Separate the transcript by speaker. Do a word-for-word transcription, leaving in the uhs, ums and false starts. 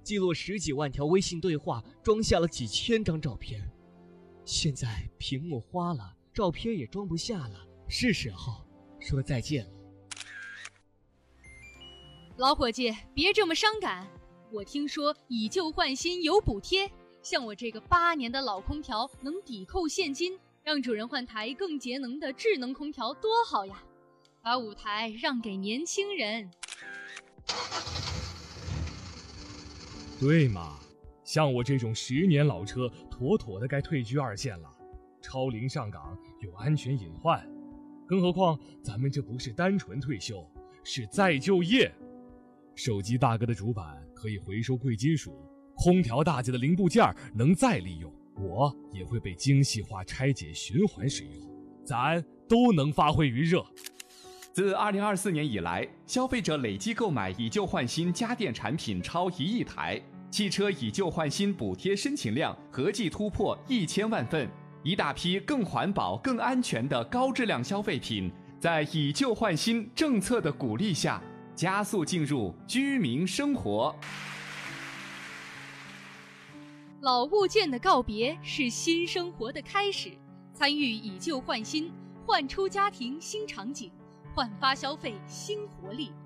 Speaker 1: 记录十几万条微信对话，装下了几千张照片。现在屏幕花了，照片也装不下了，是时候说再见了。
Speaker 2: 老伙计，别这么伤感。我听说以旧换新有补贴，像我这个八年的老空调能抵扣现金，让主人换台更节能的智能空调多好呀！把舞台让给年轻人。
Speaker 3: 对嘛，像我这种十年老车，妥妥的该退居二线了。超龄上岗有安全隐患，更何况咱们这不是单纯退休，是再就业。手机大哥的主板可以回收贵金属，空调大姐的零部件能再利用，我也会被精细化拆解循环使用，咱都能发挥余热。
Speaker 4: 自二零二四年以来，消费者累计购买以旧换新家电产品超一亿台，汽车以旧换新补贴申请量合计突破一千万份，一大批更环保、更安全的高质量消费品，在以旧换新政策的鼓励下，加速进入居民生活。
Speaker 2: 老物件的告别是新生活的开始，参与以旧换新，焕出家庭新场景，焕发消费新活力，